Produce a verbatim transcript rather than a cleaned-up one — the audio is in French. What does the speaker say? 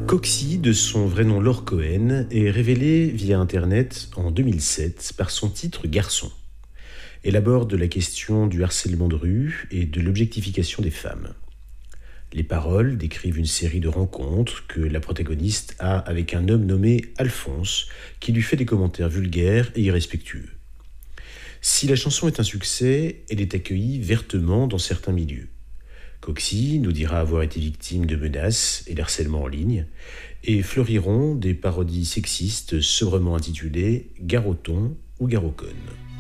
Coxy, de son vrai nom Laure Cohen, est révélée via Internet en deux mille sept par son titre Garçon. Elle aborde la question du harcèlement de rue et de l'objectification des femmes. Les paroles décrivent une série de rencontres que la protagoniste a avec un homme nommé Alphonse, qui lui fait des commentaires vulgaires et irrespectueux. Si la chanson est un succès, elle est accueillie vertement dans certains milieux. Coxy nous dira avoir été victime de menaces et d'harcèlement en ligne, et fleuriront des parodies sexistes sobrement intitulées Garoton ou Garocone.